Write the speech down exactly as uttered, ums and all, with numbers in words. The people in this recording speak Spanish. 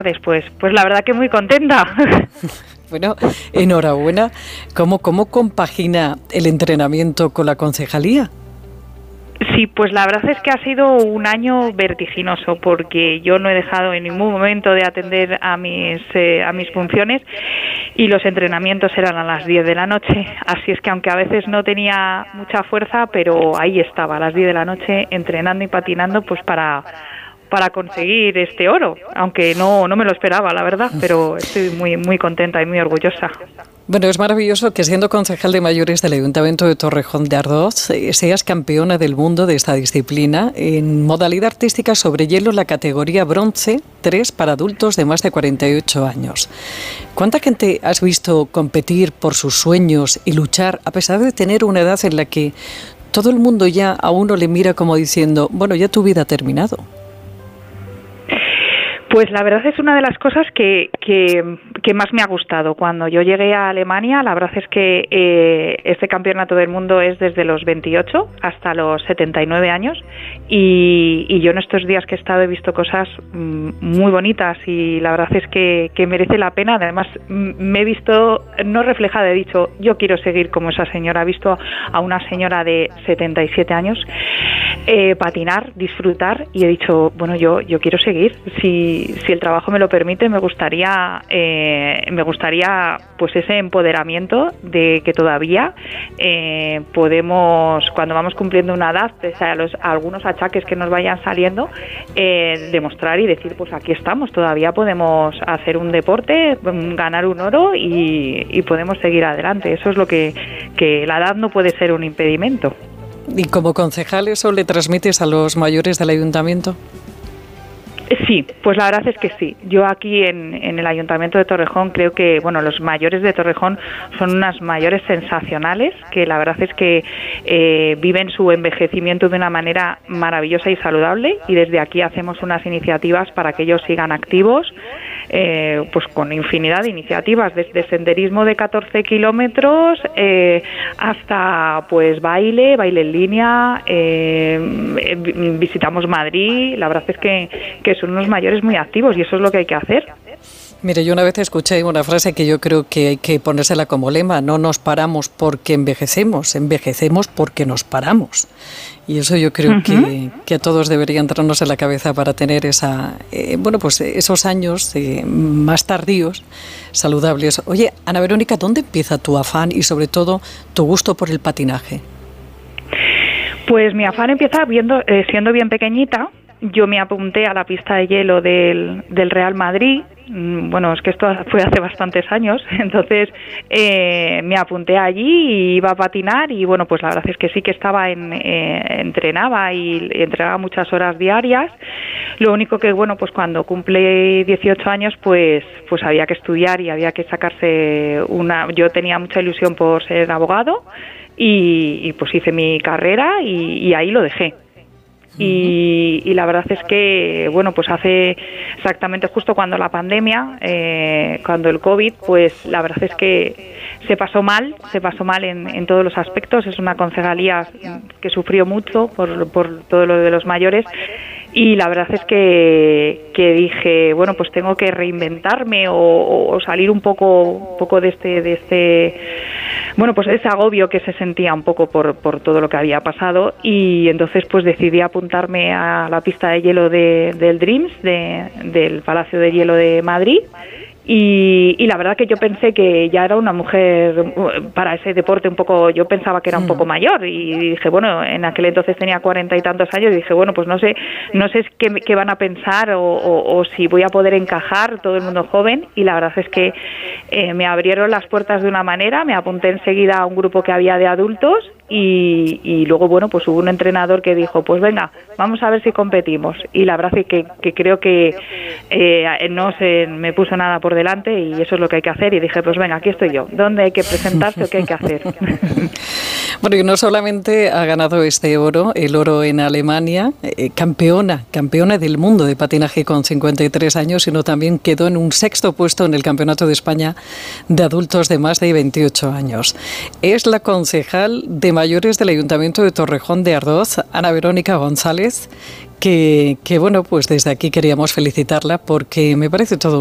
Después, pues la verdad que muy contenta. Bueno, enhorabuena. ¿Cómo, cómo compagina el entrenamiento con la concejalía? Sí, pues la verdad es que ha sido un año vertiginoso porque yo no he dejado en ningún momento de atender a mis eh, a mis funciones y los entrenamientos eran a las diez de la noche, así es que aunque a veces no tenía mucha fuerza, pero ahí estaba a las diez de la noche entrenando y patinando pues para para conseguir este oro, aunque no no me lo esperaba, la verdad, pero estoy muy muy contenta y muy orgullosa. Bueno, es maravilloso que siendo concejal de mayores del Ayuntamiento de Torrejón de Ardoz eh, seas campeona del mundo de esta disciplina en modalidad artística sobre hielo en la categoría bronce tres para adultos de más de cuarenta y ocho años. ¿Cuánta gente has visto competir por sus sueños y luchar a pesar de tener una edad en la que todo el mundo ya a uno le mira como diciendo, bueno, ya tu vida ha terminado? Pues la verdad es una de las cosas que, que, que más me ha gustado. Cuando yo llegué a Alemania, la verdad es que eh, este campeonato del mundo es desde los veintiocho hasta los setenta y nueve años y, y yo en estos días que he estado he visto cosas muy bonitas y la verdad es que, que merece la pena. Además, me he visto, no reflejada, he dicho, yo quiero seguir como esa señora. He visto a una señora de setenta y siete años eh, patinar, disfrutar y he dicho, bueno, yo, yo quiero seguir. Si Si el trabajo me lo permite, me gustaría, eh, me gustaría, pues ese empoderamiento de que todavía eh, podemos, cuando vamos cumpliendo una edad, pese a los a algunos achaques que nos vayan saliendo, eh, demostrar y decir, pues aquí estamos, todavía podemos hacer un deporte, ganar un oro y, y podemos seguir adelante. Eso es lo que, que la edad no puede ser un impedimento. ¿Y como concejal eso le transmites a los mayores del ayuntamiento? Sí, pues la verdad es que sí. Yo aquí en, en el Ayuntamiento de Torrejón creo que, bueno, los mayores de Torrejón son unas mayores sensacionales que la verdad es que eh, viven su envejecimiento de una manera maravillosa y saludable y desde aquí hacemos unas iniciativas para que ellos sigan activos, eh, pues con infinidad de iniciativas, desde senderismo de catorce kilómetros eh, hasta pues baile, baile en línea, eh, visitamos Madrid, la verdad es que, que son unos mayores muy activos y eso es lo que hay que hacer. Mire, yo una vez escuché una frase que yo creo que hay que ponérsela como lema: no nos paramos porque envejecemos, envejecemos porque nos paramos. Y eso yo creo uh-huh. que, que a todos debería entrarnos en la cabeza para tener esa, eh, bueno, pues esos años eh, más tardíos, saludables. Oye, Ana Verónica, ¿dónde empieza tu afán y sobre todo tu gusto por el patinaje? Pues mi afán empieza viendo, eh, siendo bien pequeñita. Yo me apunté a la pista de hielo del, del Real Madrid. Bueno, es que esto fue hace bastantes años, entonces eh, me apunté allí y iba a patinar y bueno, pues la verdad es que sí que estaba en, eh, entrenaba y entrenaba muchas horas diarias. Lo único que bueno, pues cuando cumplí dieciocho años, pues pues había que estudiar y había que sacarse una. Yo tenía mucha ilusión por ser abogado y, y pues hice mi carrera y, y ahí lo dejé. Y, y la verdad es que, bueno, pues hace exactamente justo cuando la pandemia, eh, cuando el COVID, pues la verdad es que se pasó mal, se pasó mal en, en todos los aspectos. Es una concejalía que sufrió mucho por, por todo lo de los mayores. Y la verdad es que, que dije, bueno, pues tengo que reinventarme o, o salir un poco, un poco de este, de este, bueno, pues ese agobio que se sentía un poco por, por todo lo que había pasado. Y entonces pues decidí apuntarme a la pista de hielo de, del Dreams, de, del Palacio de Hielo de Madrid. Y, y la verdad que yo pensé que ya era una mujer para ese deporte un poco, yo pensaba que era un poco mayor y dije, bueno, en aquel entonces tenía cuarenta y tantos años y dije, bueno, pues no sé no sé qué, qué van a pensar o, o, o si voy a poder encajar, todo el mundo joven, y la verdad es que eh, me abrieron las puertas de una manera, me apunté enseguida a un grupo que había de adultos y, y luego, bueno, pues hubo un entrenador que dijo, pues venga, vamos a ver si competimos, y la verdad es que, que creo que eh, no se me puso nada por delante y eso es lo que hay que hacer y dije, pues venga, aquí estoy yo, ¿dónde hay que presentarse o qué hay que hacer? Bueno, y no solamente ha ganado este oro, el oro en Alemania, eh, campeona, campeona del mundo de patinaje con cincuenta y tres años, sino también quedó en un sexto puesto en el Campeonato de España de adultos de más de veintiocho años. Es la concejal de mayores del Ayuntamiento de Torrejón de Ardoz, Ana Verónica González, que, que bueno, pues desde aquí queríamos felicitarla porque me parece todo